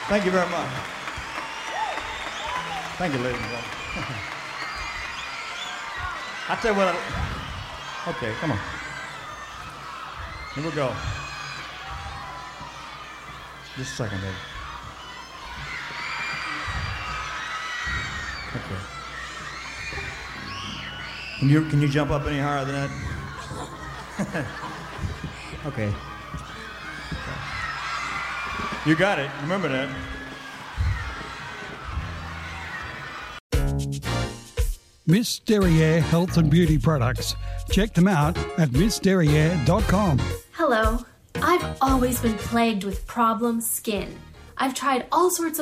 Thank you very much. Thank you, ladies and gentlemen. I tell you what. Okay, come on. Here we go. Just a second, baby. Okay. Can you jump up any higher than that? Okay. You got it. Remember that. Miss Derriere Health and Beauty Products. Check them out at missderriere.com. Hello. I've always been plagued with problem skin. I've tried all sorts of